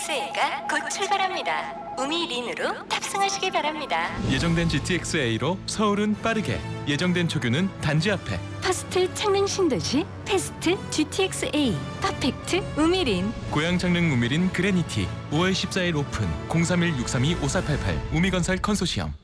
GTX-A가 곧 출발합니다. 우미린으로 탑승하시기 바랍니다. 예정된 GTX-A로 서울은 빠르게, 예정된 초규는 단지 앞에. 퍼스트 창릉 신도시 패스트 GTX-A 퍼펙트 우미린. 고양 창릉 우미린 그레니티 5월 14일 오픈 031-632-5488 우미건설 컨소시엄.